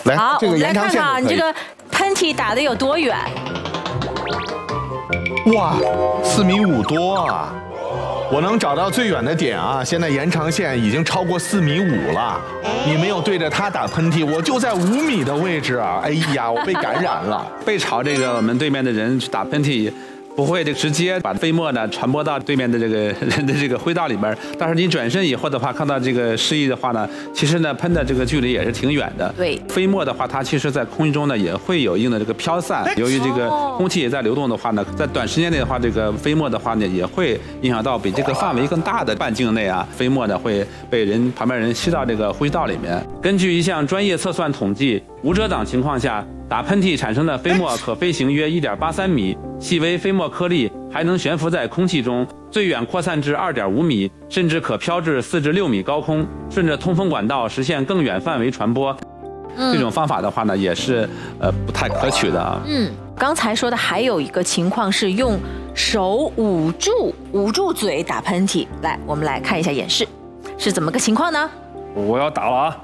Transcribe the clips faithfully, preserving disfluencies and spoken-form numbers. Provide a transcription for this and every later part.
来， 好， 这个我们来看延长线就可以看你这个喷嚏打得有多远。 哇，四米五多啊！我能找到最远的点啊！现在延长线已经超过四米五了。你没有对着它打喷嚏，我就在五米的位置啊！哎呀，我被感染了。 背朝这个我们对面的人去打喷嚏，不会这直接把飞沫呢传播到对面的这个人的这个灰道里边。但是你转身以后的话，看到这个示意的话呢，其实呢喷的这个距离也是挺远的。 对， 飞沫的话，它其实在空气中呢也会有一定的这个飘散。由于这个空气也在流动的话呢，在短时间内的话，这个飞沫的话呢也会影响到比这个范围更大的半径内啊，飞沫呢会被人旁边人吸到这个呼吸道里面。根据一项专业测算统计，无遮挡情况下，打喷嚏产生的飞沫可飞行约一点八三米，细微飞沫颗粒还能悬浮在空气中，最远扩散至二点五米，甚至可飘至四至六米高空，顺着通风管道实现更远范围传播。嗯、这种方法的话呢，也是呃不太可取的啊。 嗯，刚才说的还有一个情况是用手捂住捂住嘴打喷嚏。来，我们来看一下演示，是怎么个情况呢？ 我要打了啊！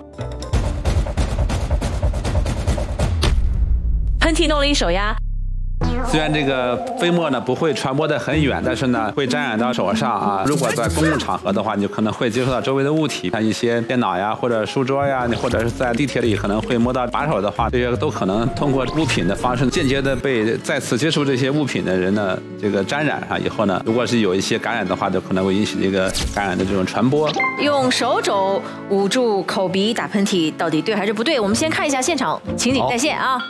喷嚏弄了一手呀。 虽然这个飞沫呢不会传播得很远，但是呢会沾染到手上啊。如果在公共场合的话，你就可能会接触到周围的物体，像一些电脑呀，或者书桌呀，或者是在地铁里可能会摸到把手的话，这些都可能通过物品的方式间接的被再次接触这些物品的人呢这个沾染上以后呢，如果是有一些感染的话，就可能会引起这个感染的这种传播。 用手肘捂住口鼻打喷嚏到底对还是不对？我们先看一下现场情景再现啊。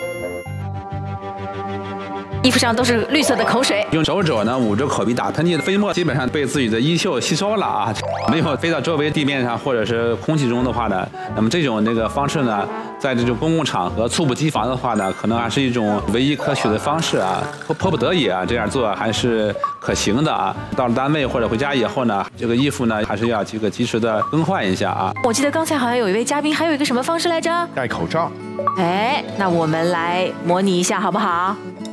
衣服上都是绿色的口水， 用手肘呢捂住口鼻打喷嚏的飞沫，基本上被自己的衣袖吸收了啊，没有飞到周围地面上或者是空气中的话呢，那么这种这个方式呢，在这种公共场合猝不及防的话呢，可能还是一种唯一可取的方式啊，迫迫不得已啊，这样做还是可行的啊。到了单位或者回家以后呢，这个衣服呢还是要这个及时的更换一下啊。 我记得刚才好像有一位嘉宾还有一个什么方式来着？ 戴口罩。 哎，那我们来模拟一下好不好？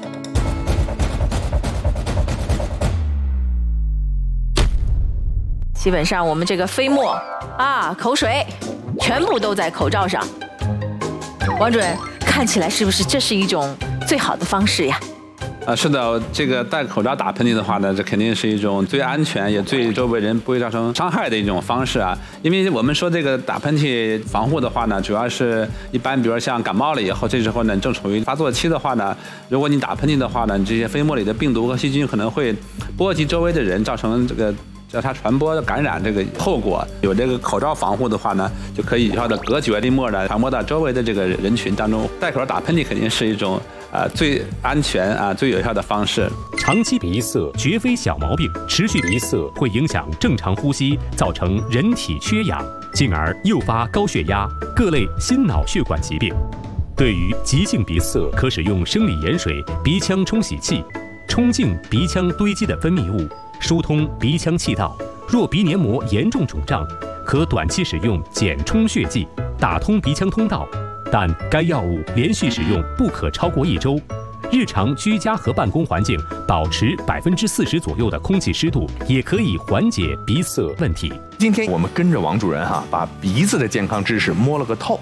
基本上我们这个飞沫啊、口水全部都在口罩上。王主任，看起来是不是这是一种最好的方式呀？ 啊，是的，这个戴口罩打喷嚏的话呢，这肯定是一种最安全也最周围人不会造成伤害的一种方式啊。因为我们说这个打喷嚏防护的话呢，主要是一般，比如像感冒了以后，这时候呢正处于发作期的话呢，如果你打喷嚏的话呢，你这些飞沫里的病毒和细菌可能会波及周围的人，造成这个叫它传播感染这个后果。有这个口罩防护的话呢，就可以有效的隔绝飞沫呢传播到周围的这个人群当中。戴口罩打喷嚏肯定是一种呃最安全啊最有效的方式。 长期鼻塞绝非小毛病，持续鼻塞会影响正常呼吸，造成人体缺氧，进而诱发高血压、各类心脑血管疾病。对于急性鼻塞，可使用生理盐水鼻腔冲洗器，冲净鼻腔堆积的分泌物，疏通鼻腔气道。若鼻黏膜严重肿胀，可短期使用减充血剂，打通鼻腔通道，但该药物连续使用不可超过一周。日常居家和办公环境保持百分之四十左右的空气湿度，也可以缓解鼻塞问题。 今天我们跟着王主任哈、啊，把鼻子的健康知识摸了个透。